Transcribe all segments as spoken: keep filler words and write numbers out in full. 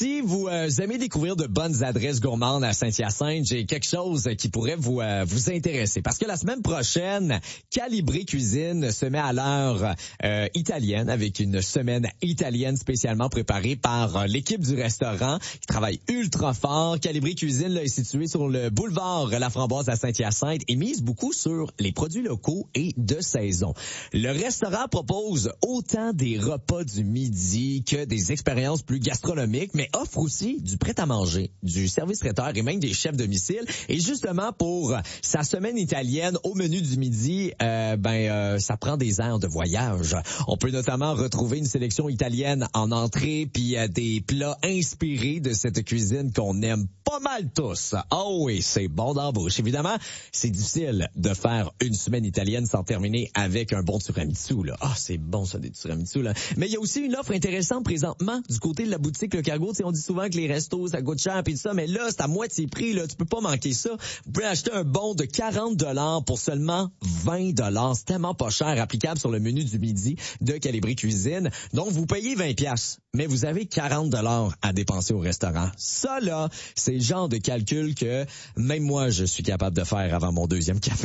Si vous euh, aimez découvrir de bonnes adresses gourmandes à Saint-Hyacinthe, j'ai quelque chose qui pourrait vous euh, vous intéresser. Parce que la semaine prochaine, Calibré Cuisine se met à l'heure euh, italienne avec une semaine italienne spécialement préparée par euh, l'équipe du restaurant qui travaille ultra fort. Calibré Cuisine là, est situé sur le boulevard La Framboise à Saint-Hyacinthe et mise beaucoup sur les produits locaux et de saison. Le restaurant propose autant des repas du midi que des expériences plus gastronomiques, mais offre aussi du prêt-à-manger, du service traiteur et même des chefs de domicile. Et justement, pour sa semaine italienne au menu du midi, euh, ben euh, ça prend des airs de voyage. On peut notamment retrouver une sélection italienne en entrée, puis euh, des plats inspirés de cette cuisine qu'on aime pas mal tous. Oh oui, c'est bon dans la bouche. Évidemment, c'est difficile de faire une semaine italienne sans terminer avec un bon tiramisu. Là. Ah, c'est bon ça, des tiramisu. Là. Mais il y a aussi une offre intéressante présentement du côté de la boutique Le Cargo. T'sais, on dit souvent que les restos, ça coûte cher et tout ça, mais là, c'est à moitié prix. Là, tu peux pas manquer ça. Vous pouvez acheter un bon de quarante dollars pour seulement vingt dollars. C'est tellement pas cher, applicable sur le menu du midi de Calibré Cuisine. Donc, vous payez vingt piastres, mais vous avez quarante dollars à dépenser au restaurant. Ça, là, c'est le genre de calcul que même moi, je suis capable de faire avant mon deuxième café.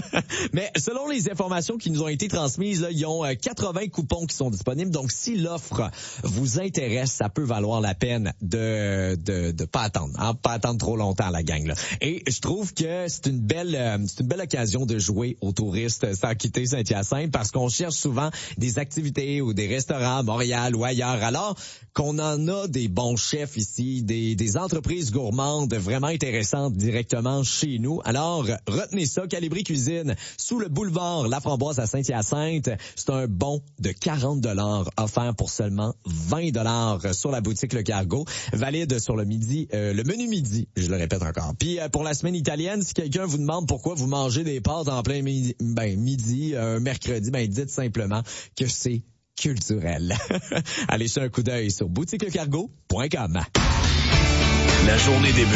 Mais selon les informations qui nous ont été transmises, là, ils ont quatre-vingts coupons qui sont disponibles. Donc, si l'offre vous intéresse, ça peut valoir la peine de de, de pas attendre, hein, pas attendre trop longtemps la gang là. Et je trouve que c'est une belle euh, c'est une belle occasion de jouer aux touristes sans quitter Saint-Hyacinthe parce qu'on cherche souvent des activités ou des restaurants à Montréal ou ailleurs. Alors qu'on en a des bons chefs ici, des des entreprises gourmandes vraiment intéressantes directement chez nous. Alors retenez ça, Calibré Cuisine sous le boulevard La Framboise à Saint-Hyacinthe. C'est un bon de quarante dollars offert pour seulement vingt dollars sur la boutique Le Cargo, valide sur le midi, euh, le menu midi, je le répète encore. Puis euh, pour la semaine italienne, si quelqu'un vous demande pourquoi vous mangez des pâtes en plein midi, ben midi, euh, mercredi, ben dites simplement que c'est culturel. Allez jeter un coup d'œil sur boutique le cargo point com. La journée débute